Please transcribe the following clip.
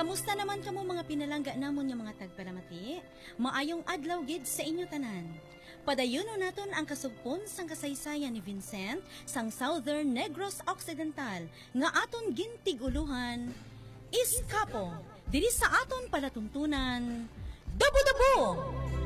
Kamusta naman kamo mga pinalangga namon nga mga tagpalamati? Maayong adlaw gid sa inyo tanan. Padayuno naton ang kasugpon sang kasaysayan ni Vincent sang Southern Negros Occidental nga aton gintiguluhan Iskapo diri sa aton palatuntunan Dabo-Dabo!